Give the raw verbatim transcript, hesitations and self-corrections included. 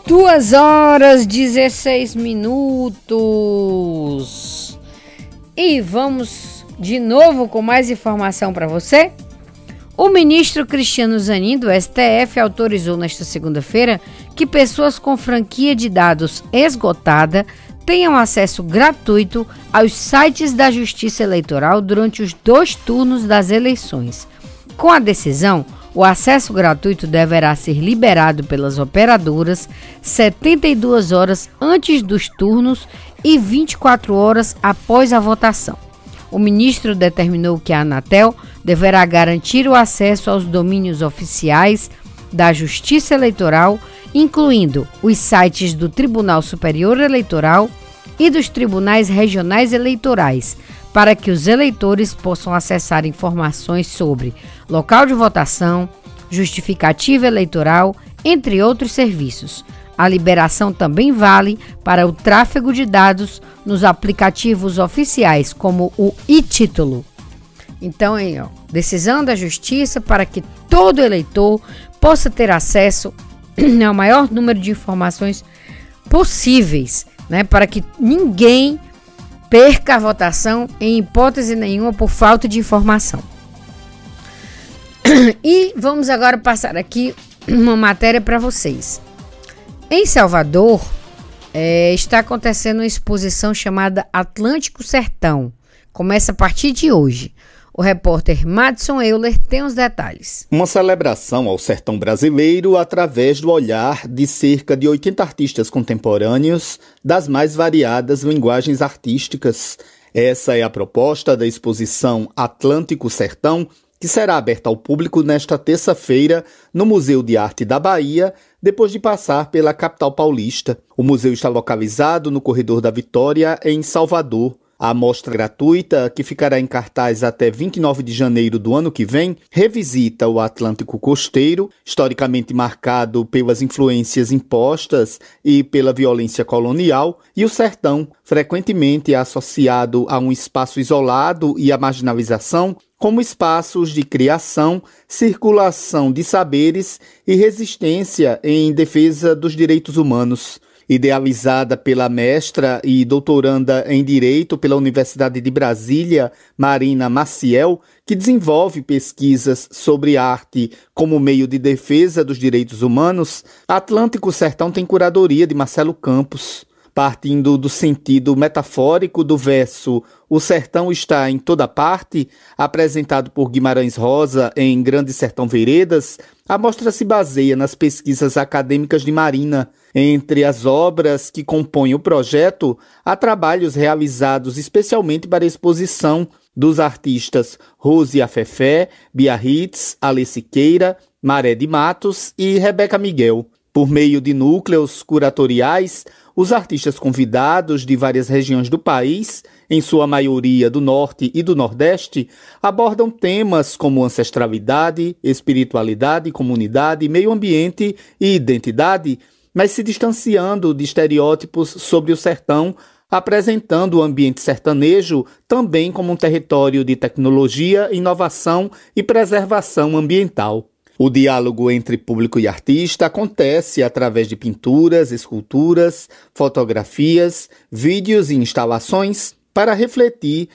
Duas horas dezesseis minutos. E vamos de novo com mais informação para você. O ministro Cristiano Zanin, do S T F, autorizou nesta segunda-feira que pessoas com franquia de dados esgotada tenham acesso gratuito aos sites da Justiça Eleitoral durante os dois turnos das eleições. Com a decisão, o acesso gratuito deverá ser liberado pelas operadoras setenta e duas horas antes dos turnos e vinte e quatro horas após a votação. O ministro determinou que a Anatel deverá garantir o acesso aos domínios oficiais da Justiça Eleitoral, incluindo os sites do Tribunal Superior Eleitoral e dos tribunais regionais eleitorais, para que os eleitores possam acessar informações sobre local de votação, justificativa eleitoral, entre outros serviços. A liberação também vale para o tráfego de dados nos aplicativos oficiais, como o e-Título. Então, aí, ó, decisão da Justiça para que todo eleitor possa ter acesso ao maior número de informações possíveis, né, para que ninguém perca a votação em hipótese nenhuma por falta de informação. E vamos agora passar aqui uma matéria para vocês. Em Salvador, é, está acontecendo uma exposição chamada Atlântico Sertão. Começa a partir de hoje. O repórter Madison Euler tem os detalhes. Uma celebração ao sertão brasileiro através do olhar de cerca de oitenta artistas contemporâneos das mais variadas linguagens artísticas. Essa é a proposta da exposição Atlântico Sertão, que será aberta ao público nesta terça-feira no Museu de Arte da Bahia, depois de passar pela capital paulista. O museu está localizado no Corredor da Vitória, em Salvador. A mostra gratuita, que ficará em cartaz até vinte e nove de janeiro do ano que vem, revisita o Atlântico costeiro, historicamente marcado pelas influências impostas e pela violência colonial, e o sertão, frequentemente associado a um espaço isolado e à marginalização, como espaços de criação, circulação de saberes e resistência em defesa dos direitos humanos. Idealizada pela mestra e doutoranda em Direito pela Universidade de Brasília, Marina Maciel, que desenvolve pesquisas sobre arte como meio de defesa dos direitos humanos, Atlântico Sertão tem curadoria de Marcelo Campos. Partindo do sentido metafórico do verso "O sertão está em toda parte", apresentado por Guimarães Rosa em Grande Sertão Veredas, a mostra se baseia nas pesquisas acadêmicas de Marina. Entre as obras que compõem o projeto, há trabalhos realizados especialmente para a exposição dos artistas Rose Afefé, Biarritz, Ale Siqueira, Maré de Matos e Rebeca Miguel. Por meio de núcleos curatoriais, os artistas convidados de várias regiões do país, em sua maioria do Norte e do Nordeste, abordam temas como ancestralidade, espiritualidade, comunidade, meio ambiente e identidade, mas se distanciando de estereótipos sobre o sertão, apresentando o ambiente sertanejo também como um território de tecnologia, inovação e preservação ambiental. O diálogo entre público e artista acontece através de pinturas, esculturas, fotografias, vídeos e instalações para refletir